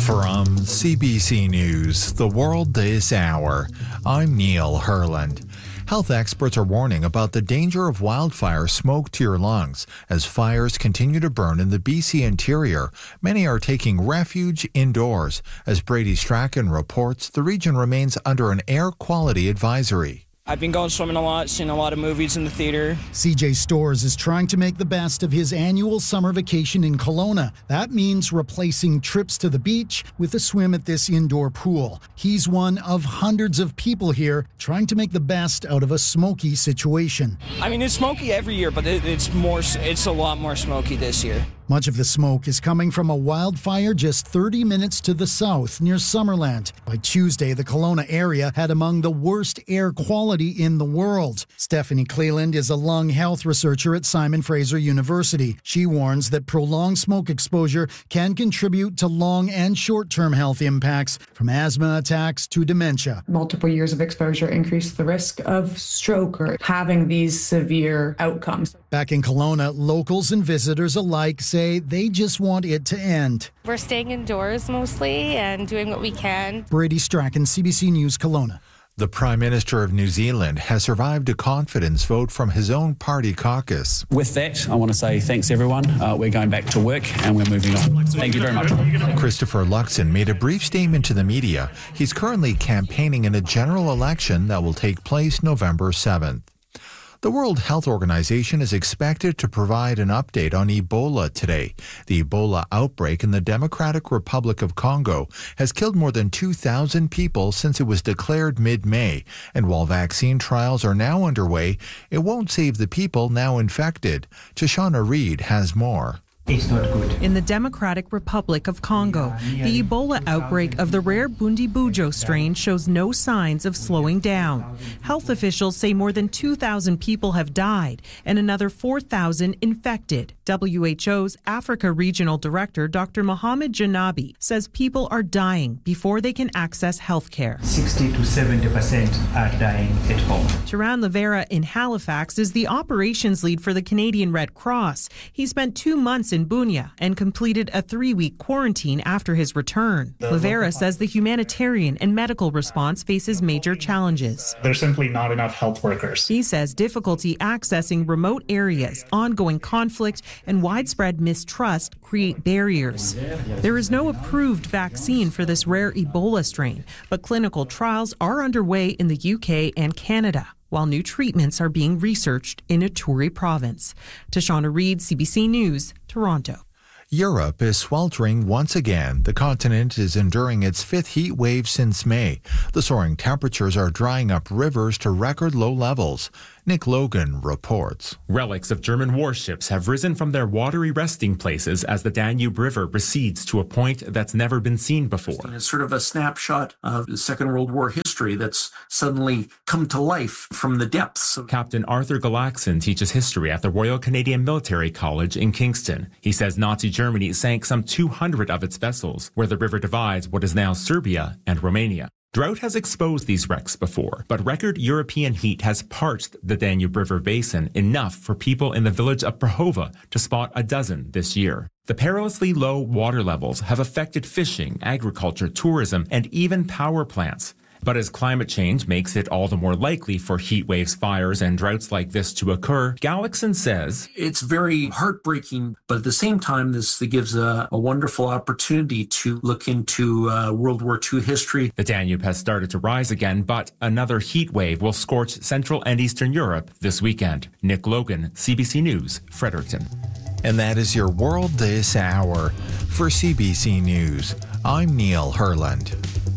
From CBC News, The World This Hour, I'm Neil Herland. Health experts are warning about the danger of wildfire smoke to your lungs. As fires continue to burn in the BC interior, many are taking refuge indoors. As Brady Strachan reports, the region remains under an air quality advisory. I've been going swimming a lot, seeing a lot of movies in the theater. CJ Stores is trying to make the best of his annual summer vacation in Kelowna. That means replacing trips to the beach with a swim at this indoor pool. He's one of hundreds of people here trying to make the best out of a smoky situation. I mean, it's smoky every year, but it's a lot more smoky this year. Much of the smoke is coming from a wildfire just 30 minutes to the south near Summerland. By Tuesday, the Kelowna area had among the worst air quality in the world. Stephanie Cleland is a lung health researcher at Simon Fraser University. She warns that prolonged smoke exposure can contribute to long and short-term health impacts, from asthma attacks to dementia. Multiple years of exposure increase the risk of stroke or having these severe outcomes. Back in Kelowna, locals and visitors alike say they just want it to end. We're staying indoors mostly and doing what we can. Brady Strachan, CBC News, Kelowna. The Prime Minister of New Zealand has survived a confidence vote from his own party caucus. With that, I want to say thanks everyone. We're going back to work and we're moving on. Thank you very much. Christopher Luxon made a brief statement to the media. He's currently campaigning in a general election that will take place November 7th. The World Health Organization is expected to provide an update on Ebola today. The Ebola outbreak in the Democratic Republic of Congo has killed more than 2,000 people since it was declared mid-May. And while vaccine trials are now underway, it won't save the people now infected. Shoshana Reid has more. It's not good. In the Democratic Republic of Congo, the Ebola outbreak of the rare Bundibugyo strain shows no signs of slowing down. Health officials say more than 2,000 people have died and another 4,000 infected. WHO's Africa Regional Director, Dr. Mohamed Janabi, says people are dying before they can access health care. 60 to 70% are dying at home. Taran Livera in Halifax is the operations lead for the Canadian Red Cross. He spent 2 months in Bunia and completed a 3-week quarantine after his return. Livera says the humanitarian and medical response faces major challenges. There's simply not enough health workers. He says difficulty accessing remote areas, ongoing conflict, and widespread mistrust create barriers. There is no approved vaccine for this rare Ebola strain, but clinical trials are underway in the UK and Canada, while new treatments are being researched in Ituri province. Shoshana Reid, CBC News, Toronto. Europe is sweltering once again. The continent is enduring its 5th heat wave since May. The soaring temperatures are drying up rivers to record low levels. Nick Logan reports. Relics of German warships have risen from their watery resting places as the Danube River recedes to a point that's never been seen before. It's sort of a snapshot of the Second World War history that's suddenly come to life from the depths. Captain Arthur Galaxon teaches history at the Royal Canadian Military College in Kingston. He says Nazi Germany sank some 200 of its vessels, where the river divides what is now Serbia and Romania. Drought has exposed these wrecks before, but record European heat has parched the Danube River basin enough for people in the village of Prahova to spot a dozen this year. The perilously low water levels have affected fishing, agriculture, tourism, and even power plants. But as climate change makes it all the more likely for heat waves, fires, and droughts like this to occur, Galaxon says, it's very heartbreaking, but at the same time, this gives a wonderful opportunity to look into World War II history. The Danube has started to rise again, but another heat wave will scorch Central and Eastern Europe this weekend. Nick Logan, CBC News, Fredericton. And that is your World This Hour. For CBC News, I'm Neil Herland.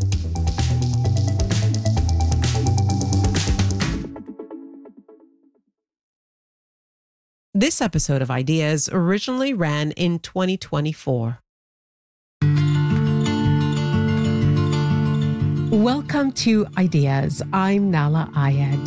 This episode of Ideas originally ran in 2024. Welcome to Ideas. I'm Nala Ayed.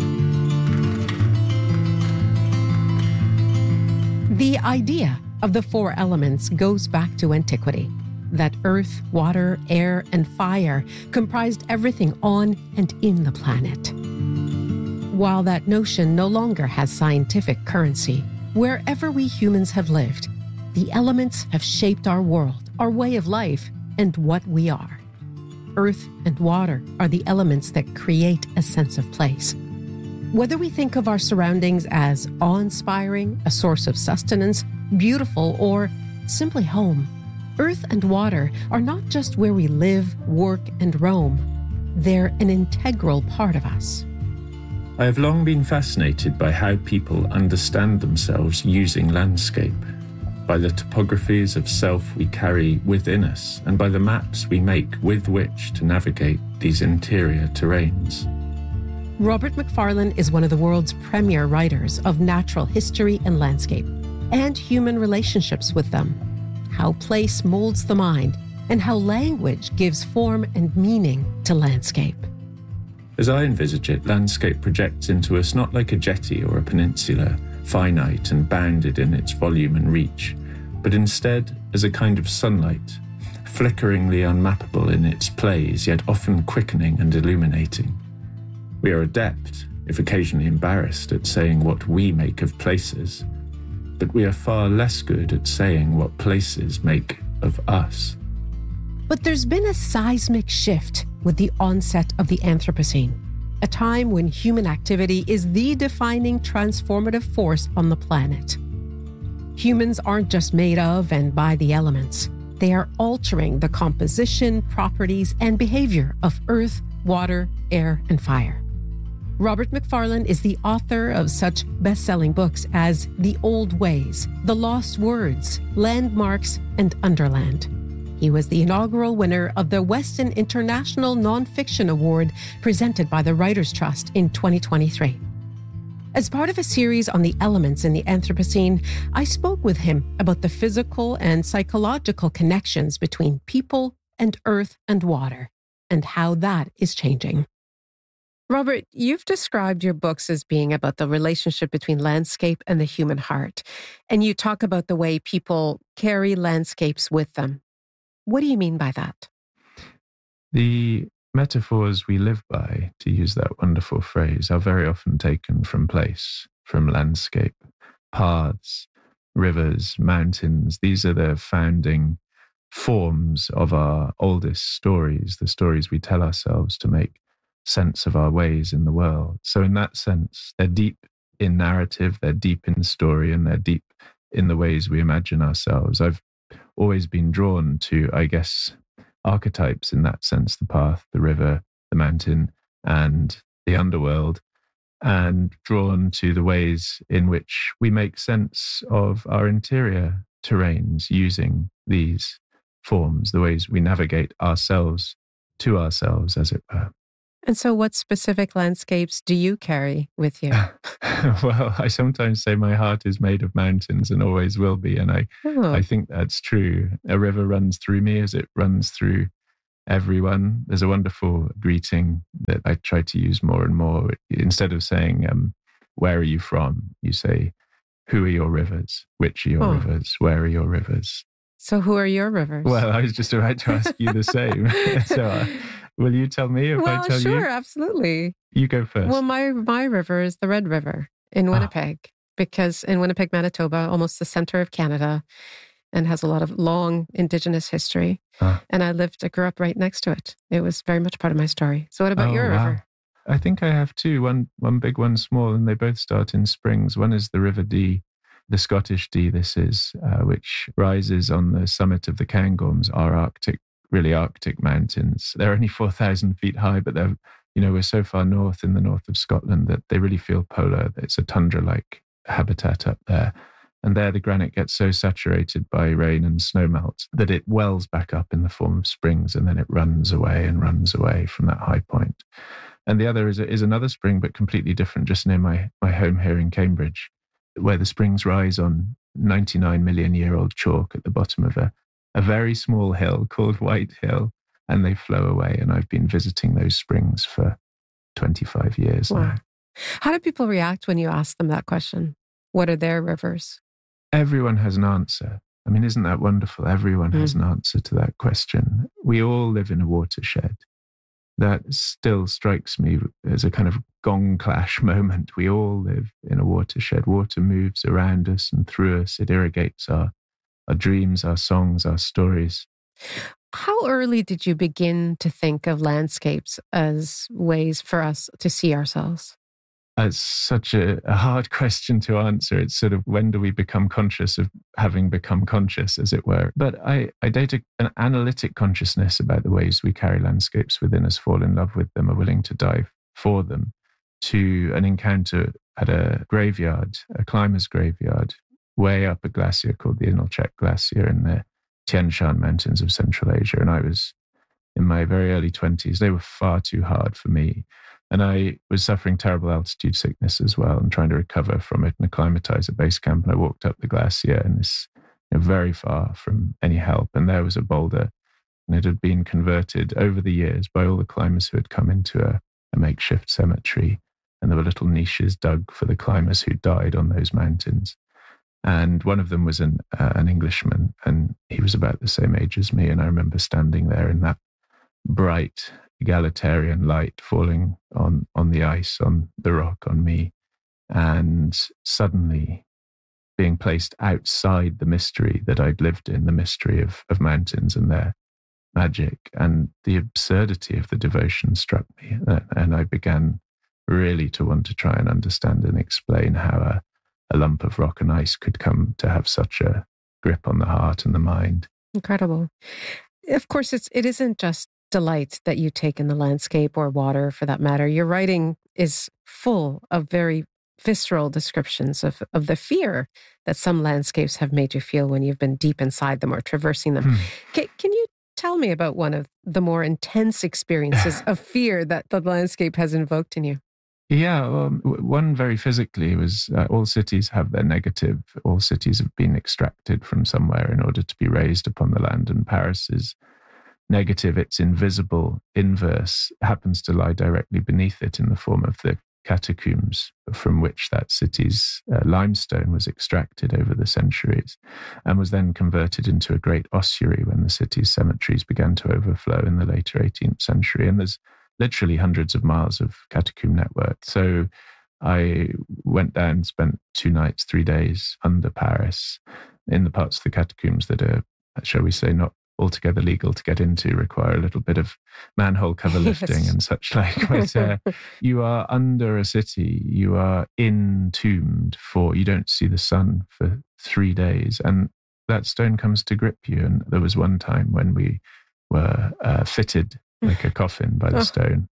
The idea of the 4 elements goes back to antiquity. That earth, water, air, and fire comprised everything on and in the planet. While that notion no longer has scientific currency, wherever we humans have lived, the elements have shaped our world, our way of life, and what we are. Earth and water are the elements that create a sense of place. Whether we think of our surroundings as awe-inspiring, a source of sustenance, beautiful, or simply home, earth and water are not just where we live, work, and roam. They're an integral part of us. I have long been fascinated by how people understand themselves using landscape, by the topographies of self we carry within us, and by the maps we make with which to navigate these interior terrains. Robert Macfarlane is one of the world's premier writers of natural history and landscape, and human relationships with them, how place molds the mind, and how language gives form and meaning to landscape. As I envisage it, landscape projects into us not like a jetty or a peninsula, finite and bounded in its volume and reach, but instead as a kind of sunlight, flickeringly unmappable in its plays, yet often quickening and illuminating. We are adept, if occasionally embarrassed, at saying what we make of places, but we are far less good at saying what places make of us. But there's been a seismic shift with the onset of the Anthropocene, a time when human activity is the defining transformative force on the planet. Humans aren't just made of and by the elements. They are altering the composition, properties, and behavior of earth, water, air, and fire. Robert Macfarlane is the author of such best-selling books as The Old Ways, The Lost Words, Landmarks, and Underland. He was the inaugural winner of the Weston International Nonfiction Award presented by the Writers' Trust in 2023. As part of a series on the elements in the Anthropocene, I spoke with him about the physical and psychological connections between people and earth and water, and how that is changing. Robert, you've described your books as being about the relationship between landscape and the human heart, and you talk about the way people carry landscapes with them. What do you mean by that? The metaphors we live by, to use that wonderful phrase, are very often taken from place, from landscape, paths, rivers, mountains. These are the founding forms of our oldest stories, the stories we tell ourselves to make sense of our ways in the world. So in that sense, they're deep in narrative, they're deep in story, and they're deep in the ways we imagine ourselves. I've always been drawn to, I guess, archetypes in that sense, the path, the river, the mountain, and the underworld, and drawn to the ways in which we make sense of our interior terrains using these forms, the ways we navigate ourselves to ourselves, as it were. And so what specific landscapes do you carry with you? Well, I sometimes say my heart is made of mountains and always will be. And I think that's true. A river runs through me as it runs through everyone. There's a wonderful greeting that I try to use more and more. Instead of saying, where are you from? You say, who are your rivers? Which are your rivers? Where are your rivers? So who are your rivers? Well, I was just about to ask you the same. So will you tell me if I tell you? Well, sure, absolutely. You go first. Well, my river is the Red River in Winnipeg, because in Winnipeg, Manitoba, almost the center of Canada, and has a lot of long Indigenous history. And I grew up right next to it. It was very much part of my story. So what about your river? I think I have two, one big, one small, and they both start in springs. One is the River Dee, the Scottish Dee this is, which rises on the summit of the Cairngorms, our really Arctic mountains. They're only 4,000 feet high, but they're, we're so far north in the north of Scotland that they really feel polar. It's a tundra-like habitat up there. And there the granite gets so saturated by rain and snowmelt that it wells back up in the form of springs, and then it runs away from that high point. And the other is another spring, but completely different, just near my home here in Cambridge, where the springs rise on 99 million year old chalk at the bottom of a very small hill called White Hill, and they flow away. And I've been visiting those springs for 25 years now. How do people react when you ask them that question? What are their rivers? Everyone has an answer. I mean, isn't that wonderful? Everyone has an answer to that question. We all live in a watershed. That still strikes me as a kind of gong clash moment. We all live in a watershed. Water moves around us and through us. It irrigates our dreams, our songs, our stories. How early did you begin to think of landscapes as ways for us to see ourselves? It's such a hard question to answer. It's sort of, when do we become conscious of having become conscious, as it were? But I date an analytic consciousness about the ways we carry landscapes within us, fall in love with them, are willing to die for them, to an encounter at a graveyard, a climber's graveyard, way up a glacier called the Inalchak Glacier in the Tian Shan Mountains of Central Asia. And I was in my very early 20s. They were far too hard for me. And I was suffering terrible altitude sickness as well and trying to recover from it and acclimatize at base camp. And I walked up the glacier, and this, very far from any help. And there was a boulder, and it had been converted over the years by all the climbers who had come into a makeshift cemetery. And there were little niches dug for the climbers who died on those mountains. And one of them was an Englishman, and he was about the same age as me. And I remember standing there in that bright egalitarian light falling on the ice, on the rock, on me, and suddenly being placed outside the mystery that I'd lived in, the mystery of mountains and their magic, and the absurdity of the devotion struck me. And I began really to want to try and understand and explain how a lump of rock and ice could come to have such a grip on the heart and the mind. Incredible. Of course, it isn't just delight that you take in the landscape, or water for that matter. Your writing is full of very visceral descriptions of the fear that some landscapes have made you feel when you've been deep inside them or traversing them. Can you tell me about one of the more intense experiences of fear that the landscape has invoked in you? Yeah, one very physically was all cities have their negative. All cities have been extracted from somewhere in order to be raised upon the land, and Paris is negative. Its invisible inverse happens to lie directly beneath it in the form of the catacombs from which that city's limestone was extracted over the centuries, and was then converted into a great ossuary when the city's cemeteries began to overflow in the later 18th century. And there's literally hundreds of miles of catacomb network. So I went down, spent 2 nights, 3 days under Paris in the parts of the catacombs that are, shall we say, not altogether legal to get into, require a little bit of manhole cover lifting and such like. But you are under a city, you are entombed you don't see the sun for 3 days. And that stone comes to grip you. And there was one time when we were fitted like a coffin by the stone.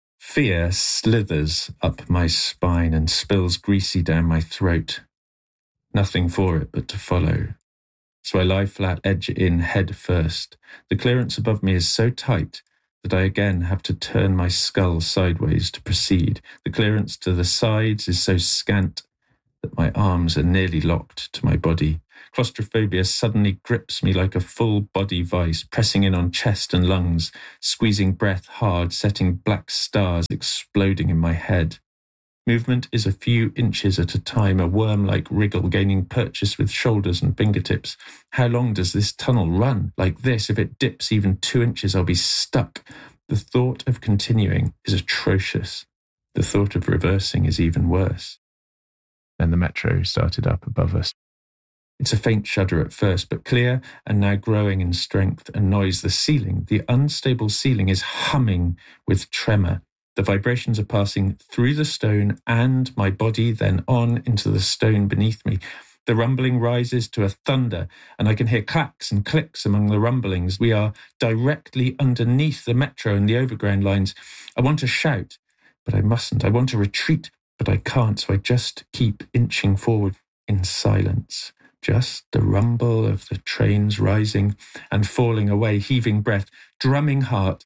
Fear slithers up my spine and spills greasy down my throat. Nothing for it but to follow. So I lie flat, edge in head first. The clearance above me is so tight that I again have to turn my skull sideways to proceed. The clearance to the sides is so scant that my arms are nearly locked to my body. Claustrophobia suddenly grips me like a full-body vice, pressing in on chest and lungs, squeezing breath hard, setting black stars exploding in my head. Movement is a few inches at a time, a worm-like wriggle gaining purchase with shoulders and fingertips. How long does this tunnel run? Like this, if it dips even 2 inches, I'll be stuck. The thought of continuing is atrocious. The thought of reversing is even worse. Then the metro started up above us. It's a faint shudder at first, but clear and now growing in strength and noise. The ceiling, the unstable ceiling, is humming with tremor. The vibrations are passing through the stone and my body, then on into the stone beneath me. The rumbling rises to a thunder, and I can hear clacks and clicks among the rumblings. We are directly underneath the metro and the overground lines. I want to shout, but I mustn't. I want to retreat, but I can't, so I just keep inching forward in silence. Just the rumble of the trains rising and falling away, heaving breath, drumming heart.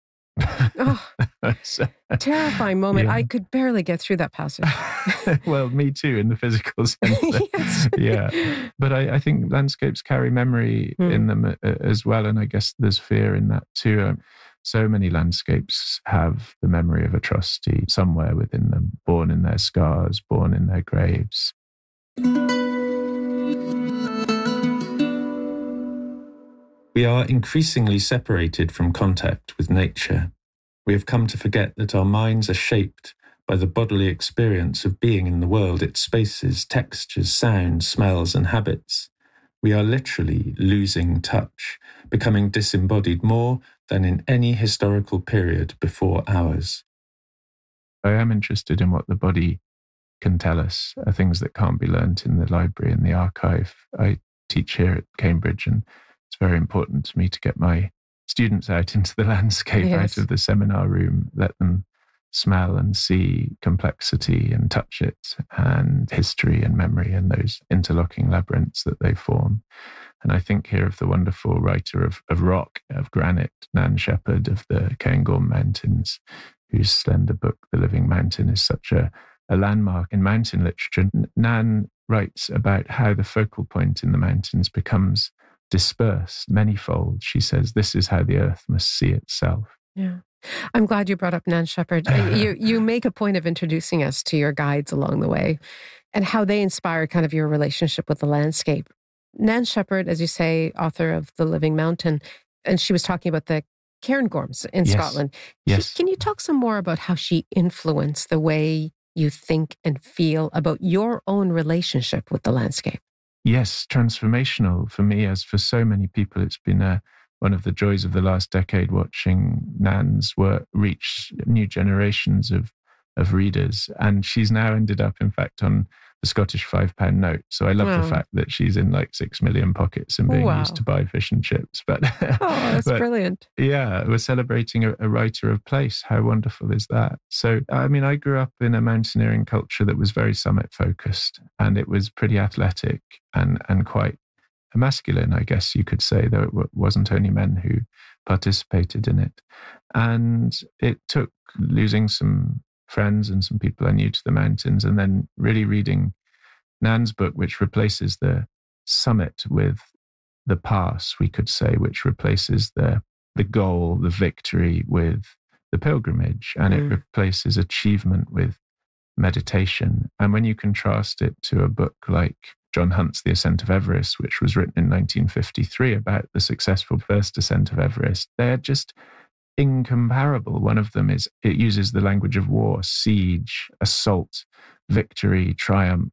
Oh, terrifying moment. Yeah. I could barely get through that passage. Well, me too, in the physical sense. Yes. Yeah. But I think landscapes carry memory in them as well. And I guess there's fear in that too. So many landscapes have the memory of atrocity somewhere within them, born in their scars, born in their graves. We are increasingly separated from contact with nature. We have come to forget that our minds are shaped by the bodily experience of being in the world, its spaces, textures, sounds, smells, and habits. We are literally losing touch, becoming disembodied more than in any historical period before ours. I am interested in what the body can tell us, things that can't be learnt in the library and the archive. I teach here at Cambridge, and it's very important to me to get my students out into the landscape, out of the seminar room, let them smell and see complexity and touch it, and history and memory and those interlocking labyrinths that they form. And I think here of the wonderful writer of rock, of granite, Nan Shepherd of the Cairngorm Mountains, whose slender book, The Living Mountain, is such a landmark in mountain literature. Nan writes about how the focal point in the mountains becomes dispersed manifold. She says, this is how the earth must see itself. Yeah. I'm glad you brought up Nan Shepherd. You make a point of introducing us to your guides along the way and how they inspired kind of your relationship with the landscape. Nan Shepherd, as you say, author of The Living Mountain, and she was talking about the Cairngorms in Scotland. Yes. Can you talk some more about how she influenced the way you think and feel about your own relationship with the landscape? Yes, transformational for me, as for so many people. It's been one of the joys of the last decade, watching Nan's work reach new generations of readers. And she's now ended up, in fact, on the Scottish £5 note. So I love the fact that she's in like 6 million pockets and being used to buy fish and chips. But that's brilliant. Yeah, we're celebrating a writer of place. How wonderful is that? So, I mean, I grew up in a mountaineering culture that was very summit focused, and it was pretty athletic and quite masculine, I guess you could say, though it wasn't only men who participated in it. And it took losing some friends and some people I knew to the mountains, and then really reading Nan's book, which replaces the summit with the pass, we could say, which replaces the goal, the victory, with the pilgrimage, and it replaces achievement with meditation. And when you contrast it to a book like John Hunt's The Ascent of Everest, which was written in 1953 about the successful first ascent of Everest, they're just incomparable. One of them it uses the language of war, siege, assault, victory, triumph.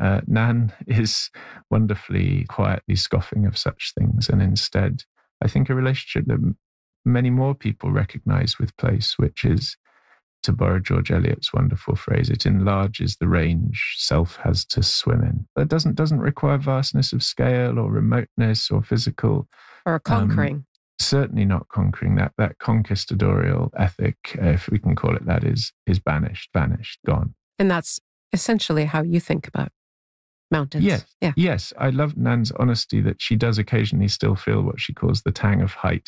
Nan is wonderfully quietly scoffing of such things, and instead, I think a relationship that many more people recognize with place, which is, to borrow George Eliot's wonderful phrase, it enlarges the range self has to swim in. That doesn't require vastness of scale or remoteness or physical. Or conquering. Certainly not conquering. That conquistadorial ethic, if we can call it that, is banished, gone. And that's essentially how you think about mountains. Yes. Yeah. Yes. I love Nan's honesty that she does occasionally still feel what she calls the tang of height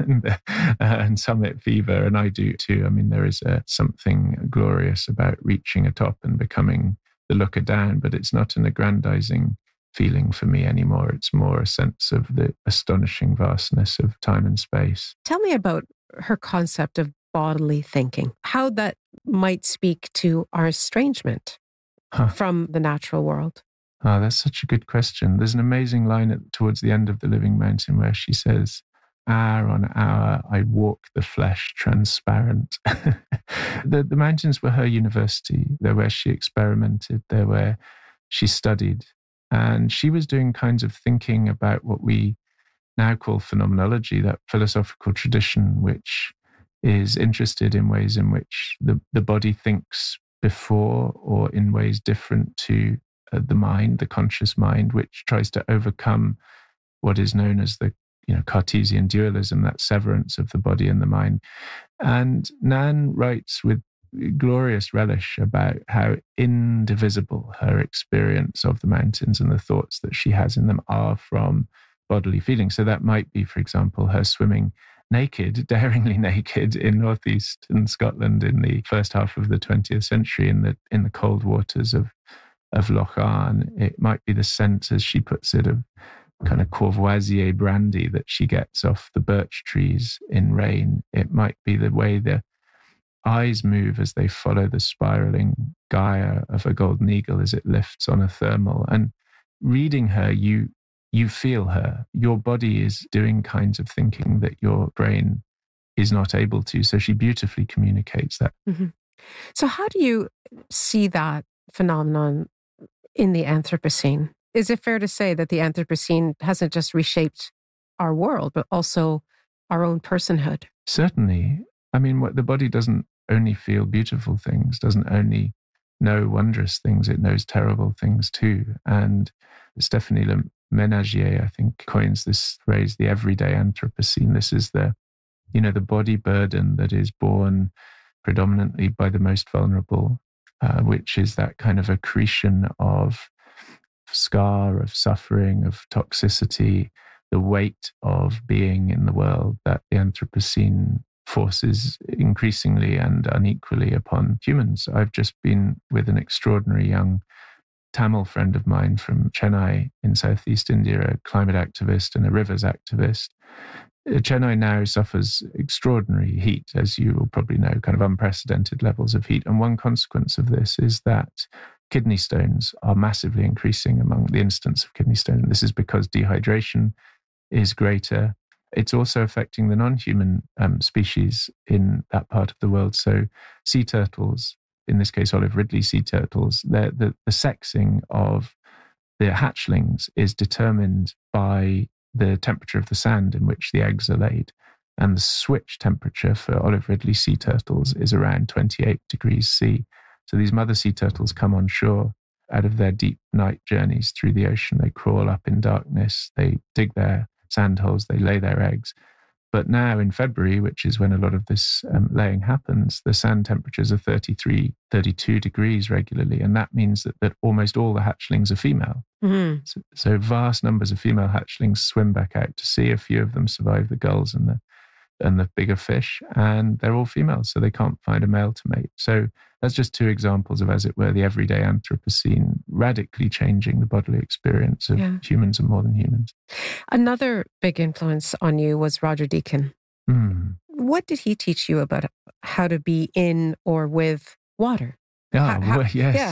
and summit fever. And I do too. I mean, there is something glorious about reaching a top and becoming the looker down, but it's not an aggrandizing feeling for me anymore. It's more a sense of the astonishing vastness of time and space. Tell me about her concept of bodily thinking, how that might speak to our estrangement from the natural world. Oh, that's such a good question. There's an amazing line towards the end of The Living Mountain where she says, hour on hour, I walk the flesh transparent. The mountains were her university. They're where she experimented. They're where she studied. And she was doing kinds of thinking about what we now call phenomenology, that philosophical tradition which is interested in ways in which the body thinks before or in ways different to the mind, the conscious mind, which tries to overcome what is known as the Cartesian dualism, that severance of the body and the mind. And Nan writes with glorious relish about how indivisible her experience of the mountains and the thoughts that she has in them are from bodily feelings. So that might be, for example, her swimming naked, daringly naked, in northeastern Scotland in the first half of the 20th century in the cold waters of Loch Arn. It might be the scent, as she puts it, of kind of Courvoisier brandy that she gets off the birch trees in rain. It might be the way the eyes move as they follow the spiraling gyre of a golden eagle as it lifts on a thermal. And reading her, you feel her. Your body is doing kinds of thinking that your brain is not able to. So she beautifully communicates that. Mm-hmm. So how do you see that phenomenon in the Anthropocene? Is it fair to say that the Anthropocene hasn't just reshaped our world, but also our own personhood? Certainly. I mean, the body doesn't only feel beautiful things, doesn't only know wondrous things, it knows terrible things too. And Stephanie Le Ménagier, I think, coins this phrase, the everyday Anthropocene. This is the body burden that is borne predominantly by the most vulnerable, which is that kind of accretion of scar, of suffering, of toxicity, the weight of being in the world that the Anthropocene forces increasingly and unequally upon humans. I've just been with an extraordinary young Tamil friend of mine from Chennai in Southeast India, a climate activist and a rivers activist. Chennai now suffers extraordinary heat, as you will probably know, kind of unprecedented levels of heat. And one consequence of this is that kidney stones are massively increasing among the incidence of kidney stones. And this is because dehydration is greater. It's also affecting the non-human species in that part of the world. So sea turtles, in this case olive ridley sea turtles, the sexing of the hatchlings is determined by the temperature of the sand in which the eggs are laid. And the switch temperature for olive ridley sea turtles is around 28 degrees C. So these mother sea turtles come on shore out of their deep night journeys through the ocean. They crawl up in darkness, they dig their sand holes, they lay their eggs. But now in February, which is when a lot of this laying happens, the sand temperatures are 33, 32 degrees regularly. And that means that almost all the hatchlings are female. Mm-hmm. So vast numbers of female hatchlings swim back out to sea. A few of them survive the gulls and the bigger fish, and they're all females, so they can't find a male to mate. So that's just two examples of, as it were, the everyday Anthropocene radically changing the bodily experience of humans and more than humans. Another big influence on you was Roger Deakin. Mm. What did he teach you about how to be in or with water? How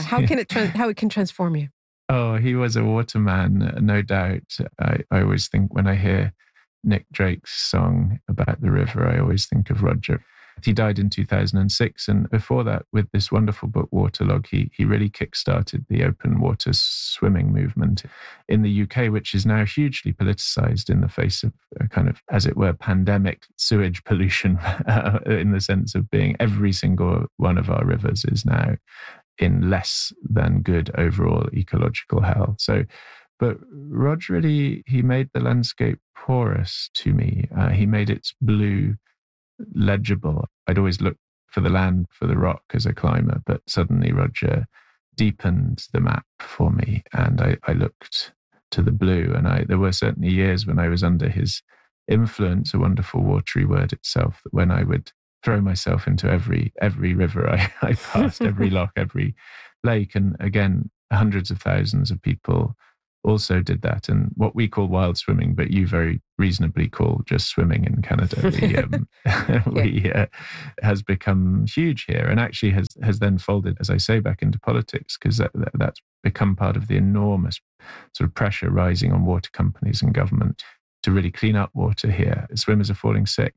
it can transform you? Oh, he was a waterman, no doubt. I always think when I hear Nick Drake's song about the river, I always think of Roger. He died in 2006, and before that, with this wonderful book, Waterlog, he really kick-started the open water swimming movement in the UK, which is now hugely politicized in the face of a kind of, as it were, pandemic sewage pollution, in the sense of being every single one of our rivers is now in less than good overall ecological health. But Roger really, he made the landscape porous to me. He made its blue legible. I'd always look for the land, for the rock as a climber, but suddenly Roger deepened the map for me, and I looked to the blue. And there were certainly years when I was under his influence, a wonderful watery word itself, that when I would throw myself into every river I passed, every loch, every lake. And again, hundreds of thousands of people also did that. And what we call wild swimming, but you very reasonably call just swimming in Canada, has become huge here, and actually has then folded, as I say, back into politics, because that's become part of the enormous sort of pressure rising on water companies and government to really clean up water here. Swimmers are falling sick.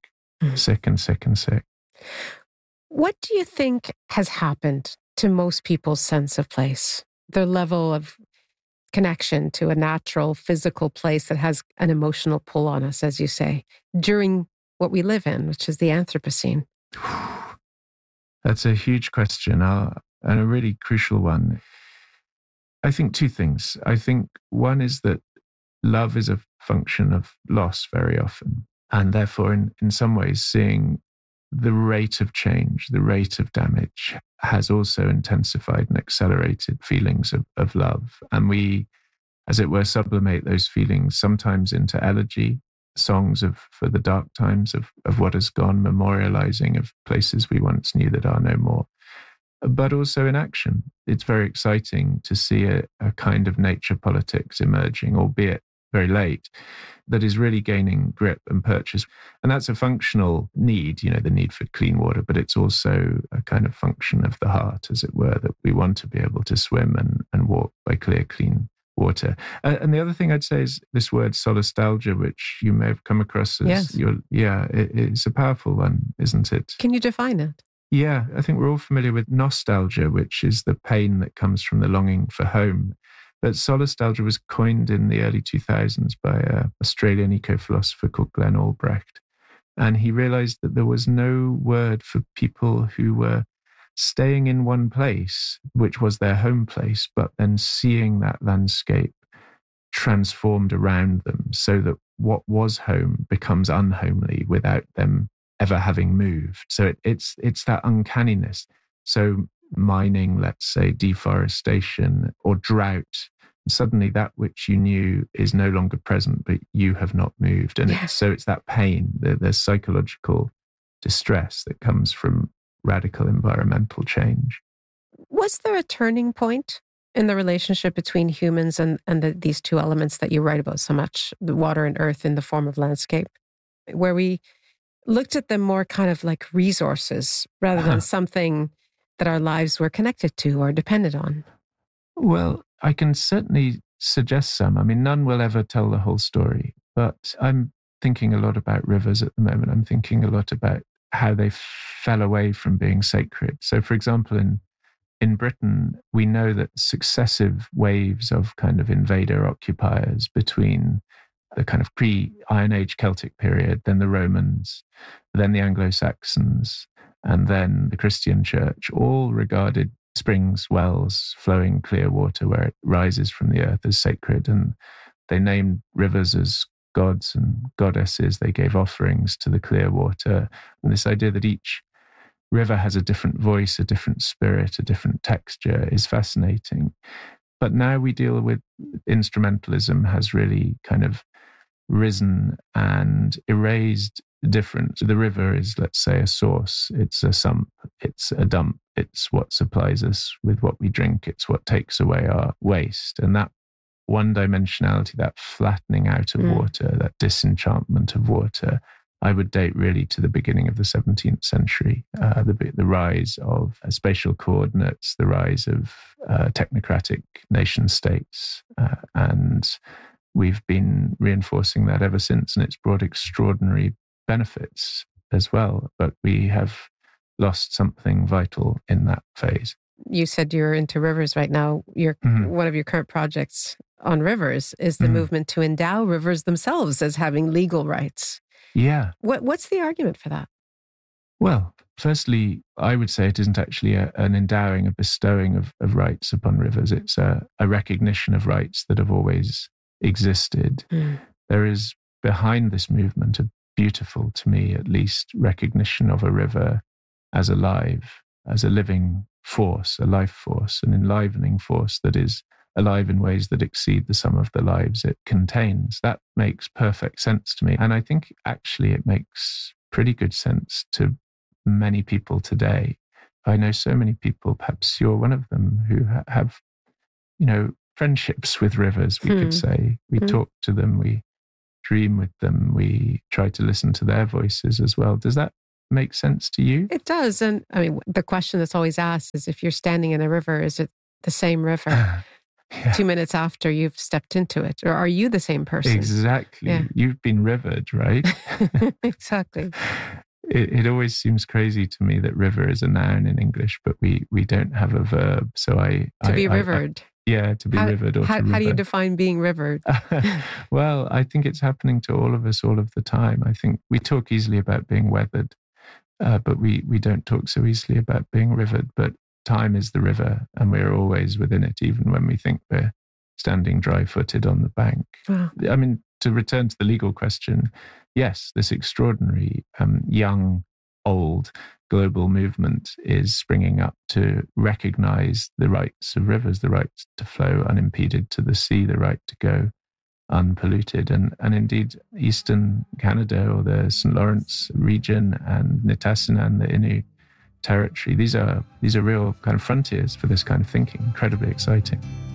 What do you think has happened to most people's sense of place, their level of connection to a natural physical place that has an emotional pull on us, as you say, during what we live in, which is the Anthropocene? That's a huge question, and a really crucial one. I think two things. I think one is that love is a function of loss very often, and therefore in some ways seeing the rate of change, the rate of damage has also intensified and accelerated feelings of love. And we, as it were, sublimate those feelings sometimes into elegy, songs for the dark times of what has gone, memorializing of places we once knew that are no more, but also in action. It's very exciting to see a kind of nature politics emerging, albeit very late, that is really gaining grip and purchase. And that's a functional need, the need for clean water, but it's also a kind of function of the heart, as it were, that we want to be able to swim and walk by clear, clean water. And the other thing I'd say is this word solastalgia, which you may have come across as it's a powerful one, isn't it? Can you define it? Yeah, I think we're all familiar with nostalgia, which is the pain that comes from the longing for home. But solastalgia was coined in the early 2000s by an Australian eco-philosopher called Glenn Albrecht. And he realized that there was no word for people who were staying in one place, which was their home place, but then seeing that landscape transformed around them so that what was home becomes unhomely without them ever having moved. So it's that uncanniness. So mining, let's say, deforestation or drought, suddenly that which you knew is no longer present, but you have not moved. And so it's that pain, the psychological distress that comes from radical environmental change. Was there a turning point in the relationship between humans and these two elements that you write about so much, the water and earth in the form of landscape, where we looked at them more kind of like resources rather than something that our lives were connected to or depended on? Well, I can certainly suggest some. I mean, none will ever tell the whole story, but I'm thinking a lot about rivers at the moment. I'm thinking a lot about how they fell away from being sacred. So, for example, in Britain, we know that successive waves of kind of invader occupiers between the kind of pre-Iron Age Celtic period, then the Romans, then the Anglo-Saxons, and then the Christian church, all regarded springs, wells, flowing clear water where it rises from the earth as sacred. And they named rivers as gods and goddesses. They gave offerings to the clear water. And this idea that each river has a different voice, a different spirit, a different texture is fascinating. But now we deal with instrumentalism has really kind of risen and erased difference. The river is, let's say, a source. It's a sump. It's a dump. It's what supplies us with what we drink. It's what takes away our waste. And that one-dimensionality, that flattening out of water, that disenchantment of water, I would date really to the beginning of the 17th century, the rise of spatial coordinates, the rise of technocratic nation states. And we've been reinforcing that ever since, and it's brought extraordinary benefits as well. But we have lost something vital in that phase. You said you're into rivers right now. One of your current projects on rivers is the movement to endow rivers themselves as having legal rights. Yeah. What's the argument for that? Well, firstly, I would say it isn't actually an endowing, a bestowing of rights upon rivers. It's a recognition of rights that have always existed. There is behind this movement a beautiful, to me at least, recognition of a river as alive, as a living force, a life force, an enlivening force that is alive in ways that exceed the sum of the lives it contains. That makes perfect sense to me. And I think actually it makes pretty good sense to many people today. I know so many people, perhaps you're one of them, who have, friendships with rivers, we could say. We talk to them, we dream with them, we try to listen to their voices as well. Does that make sense to you? It does. And I mean, the question that's always asked is, if you're standing in a river, is it the same river 2 minutes after you've stepped into it? Or are you the same person? Exactly. Yeah. You've been rivered, right? Exactly. It always seems crazy to me that river is a noun in English, but we don't have a verb. So to be rivered. To be rivered. Or how do you define being rivered? Well, I think it's happening to all of us all of the time. I think we talk easily about being weathered, but we don't talk so easily about being rivered. But time is the river, and we're always within it, even when we think we're standing dry-footed on the bank. Wow. I mean, to return to the legal question, yes, this extraordinary young, old global movement is springing up to recognize the rights of rivers, the right to flow unimpeded to the sea, the right to go unpolluted. And indeed, Eastern Canada or the St. Lawrence region and Nitassinan, the Innu territory, these are real kind of frontiers for this kind of thinking. Incredibly exciting.